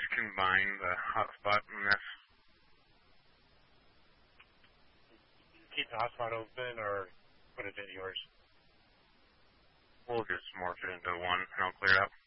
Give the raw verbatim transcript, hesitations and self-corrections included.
just combine the hotspot and this? Keep the hotspot open or put it into yours? We'll just morph it into one and I'll clear it up.